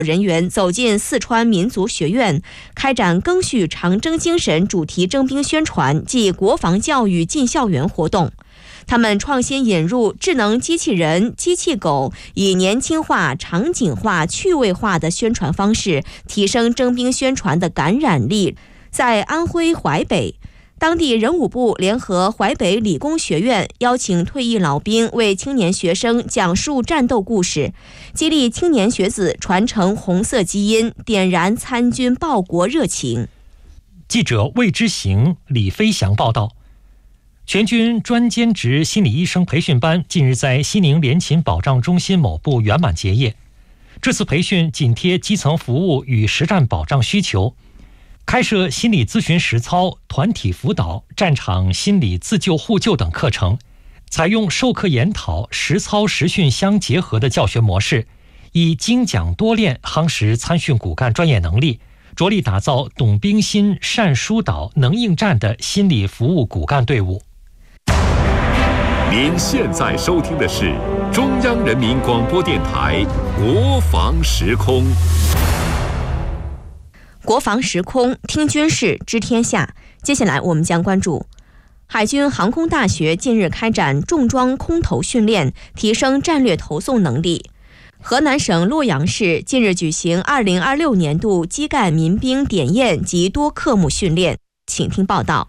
人员走进四川民族学院，开展赓续长征精神主题征兵宣传暨国防教育进校园活动。他们创新引入智能机器人、机器狗，以年轻化、场景化、趣味化的宣传方式，提升征兵宣传的感染力。在安徽淮北，当地人武部联合淮北理工学院，邀请退役老兵为青年学生讲述战斗故事，激励青年学子传承红色基因，点燃参军报国热情。 记者魏之行、李飞翔报道。全军专兼职心理医生培训班近日在西宁联勤保障中心某部圆满结业。这次培训紧贴基层服务与实战保障需求，开设心理咨询实操、团体辅导、战场心理自救互救等课程，采用授课研讨、实操实训相结合的教学模式，以精讲多练夯实参训骨干专业能力，着力打造懂兵心、善疏导、能应战的心理服务骨干队伍。 您现在收听的是中央人民广播电台国防时空。 国防时空，听军事，知天下。接下来我们将关注海军航空大学近日开展重装空投训练，提升战略投送能力。河南省洛阳市近日举行2026年度基干民兵点验及多科目训练，请听报道。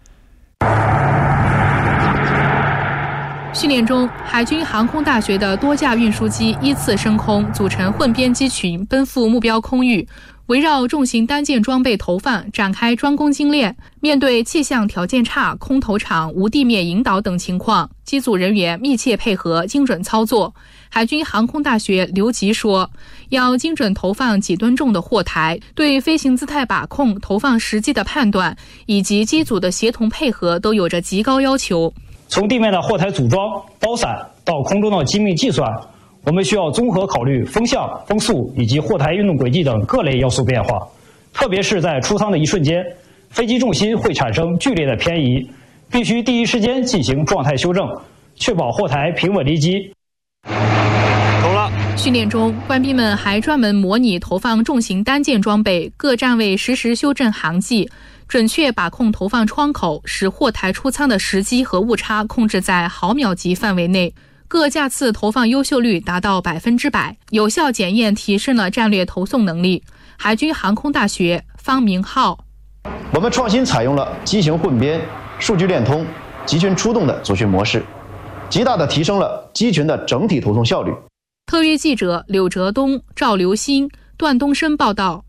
训练中，海军航空大学的多架运输机依次升空，组成混编机群，奔赴目标空域，围绕重型单件装备投放展开专攻精练。面对气象条件差、空投场无地面引导等情况，机组人员密切配合，精准操作。海军航空大学刘吉说，要精准投放几吨重的货台，对飞行姿态把控、投放时机的判断以及机组的协同配合都有着极高要求。 从地面的货台组装、包散到空中的精密计算，我们需要综合考虑风向、风速以及货台运动轨迹等各类要素变化。特别是在出舱的一瞬间，飞机重心会产生剧烈的偏移，必须第一时间进行状态修正，确保货台平稳离机。 训练中，官兵们还专门模拟投放重型单件装备，各站位实时修正航迹，准确把控投放窗口，使货台出舱的时机和误差控制在毫秒级范围内。各架次投放优秀率达到100%，有效检验提升了战略投送能力。海军航空大学方明浩， 我们创新采用了机型混编、数据链通、集群出动的组训模式，极大地提升了机群的整体投送效率。 特约记者柳哲东、赵留新、段东升报道。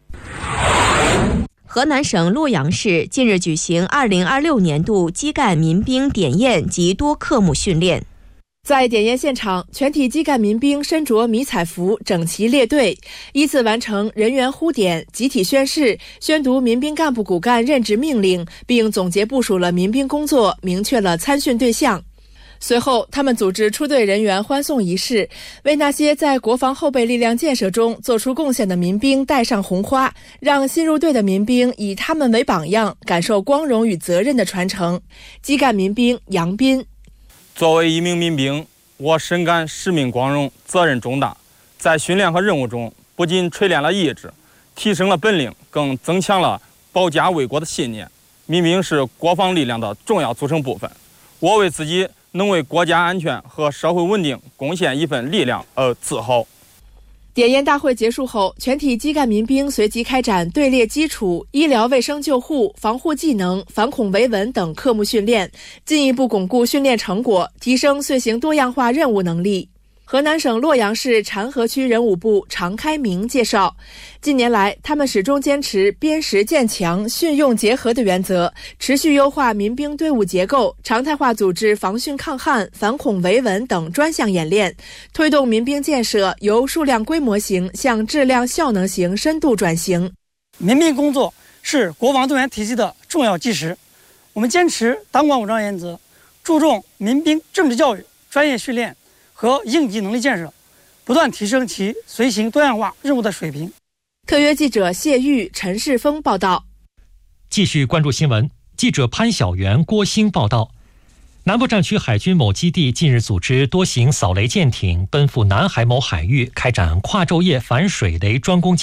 河南省洛阳市近日举行2026年度基干民兵点验及多科目训练。 在点验现场，全体基干民兵身着迷彩服，整齐列队，依次完成人员呼点、集体宣誓、宣读民兵干部骨干任职命令，并总结部署了民兵工作，明确了参训对象。随后，他们组织出队人员欢送仪式，为那些在国防后备力量建设中做出贡献的民兵戴上红花，让新入队的民兵以他们为榜样，感受光荣与责任的传承。基干民兵杨斌， 作为一名民兵，我深感使命光荣、责任重大。在训练和任务中，不仅锤炼了意志，提升了本领，更增强了保家卫国的信念。民兵是国防力量的重要组成部分，我为自己能为国家安全和社会稳定贡献一份力量而自豪。 点验大会结束后，全体基干民兵随即开展队列基础、医疗卫生救护、防护技能、反恐维稳等科目训练，进一步巩固训练成果，提升遂行多样化任务能力。河南省洛阳市禅河区人武部常开明介绍，近年来他们始终坚持边实建强、训用结合的原则，持续优化民兵队伍结构，常态化组织防汛抗旱、反恐维稳等专项演练，推动民兵建设由数量规模型向质量效能型深度转型。 民兵工作是国防动员体系的重要基石，我们坚持党管武装原则，注重民兵政治教育、专业训练和应急能力建设，不断提升其随行多样化任务的水平。 特约记者谢玉、陈世峰报道。 继续关注新闻，记者潘晓元、郭兴报道。 南部战区海军某基地近日组织多型扫雷舰艇奔赴南海某海域，开展跨昼夜反水雷专攻